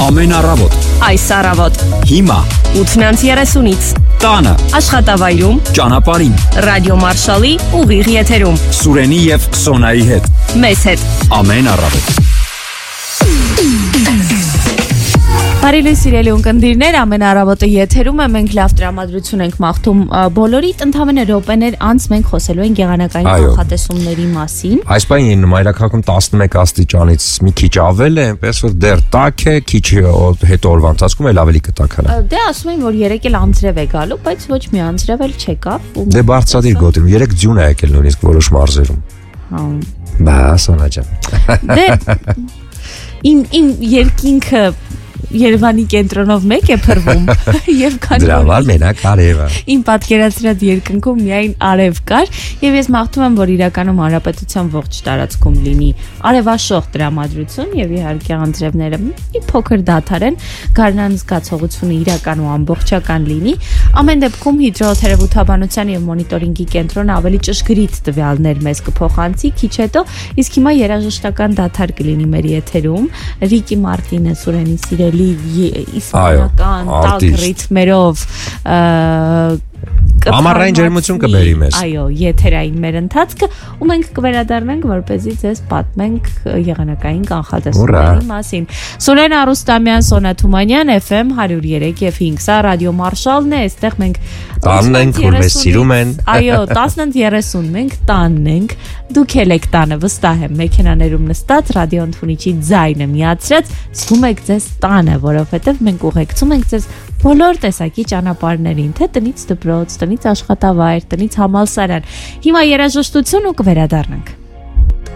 Ամեն առավոտ, Այս առավոտ, հիմա, 8:30-ից, տանը, աշխատավայրում, ճանապարհին, ռադիո Մարշալի ուղիղ եթերում, Սուրենի եւ Սոնայի հետ, մեզ հետ։ ամեն առավոտ։ Բարի լույս սիրելի ունկնդիրներ, ամեն առավոտը եթերում է, մենք լավ տրամադրություն ենք մաղթում բոլորիդ, ընդամենը րոպեներ անց մենք խոսելու ենք եղանակային կանխատեսումների մասին։ Այս պահին մայրաքաղաքում 11 աստիճանից մի քիչ ավել է, այնպես որ դեռ տաք է, քիչ հետո օրվա ընթացքում էլ ավելի կտակ հնա։ Դե ասում են, որ երեկ էլ անձրև է գալու, բայց ոչ մի անձրև էլ չեկավ։ Դե բարձրադիր գոտում, երեք ձյուն է եկել նույնիսկ որոշ մարզերում։ Բա, Սոնա ջան։ Դե իմ երկինքը Երևանի կենտրոնով մեկ է փռվում եւ քանի Դրա համար մենակ արևը։ Իմ պատկերացրած երկնքում միայն արև կար եւ ես մաղթում եմ, որ իրականում հանրապետության ողջ տարածքում լինի արևաշող տրամադրություն եւ իհարկե անձրևները մի փոքր դադարեն, գարնան զգացողությունը իրական ու ամբողջական լինի։ Ամեն դեպքում հիդրոթերապևտաբանության եւ մոնիտորինգի կենտրոնը ավելի ճշգրիտ տվյալներ մեզ կփոխանցի քիչ հետո, իսկ հիմա երաժշտական դադար կլինի մեր եթերում։ Ռիկի Մարտինը, Սուրենի սիրելի իսպանական տակ ռիթմերով Ամառային ջերմություն կբերի մեզ։ Այո, եթերային մեր ընթացքը ու մենք կվերադառնանք, որպեսզի ձեզ պատմենք եղանակային կանխատեսումների մասին։ Սուրեն Արուստամյան, Սոնա Թումանյան, FM 103 եւ 5, սա ռադիո Մարշալն է, այստեղ մենք տանն ենք, որ մեզ սիրում են։ Այո, 10:30 մենք տանն ենք։ Դուք էլ եք տանը, վստահ եմ, մեքենաներում նստած ռադիո ընդունիչի ձայնը միացրած, զգում եք ձեզ տանը, որովհետեւ մենք ուղեկցում ենք ձեզ բոլոր տեսակի ճանապարհներին, թե տնից դպրոց, տնից աշխատավայր, տնից համալսարան։ Հիմա երաժշտություն ու կվերադառնանք։